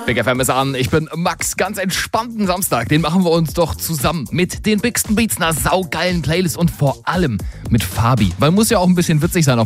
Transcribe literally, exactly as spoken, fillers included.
Big F M ist an, ich bin Max. Ganz entspannten Samstag, den machen wir uns doch zusammen mit den bigsten Beats, einer saugeilen Playlist und vor allem mit Fabi. Weil muss ja auch ein bisschen witzig sein auf